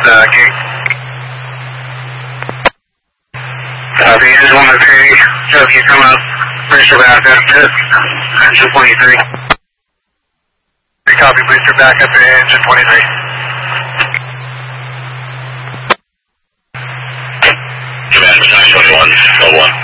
gate. The engine 1 to 3, so if you come up, booster back up to engine 23. Copy, booster back up to engine 23. Command 921, 01.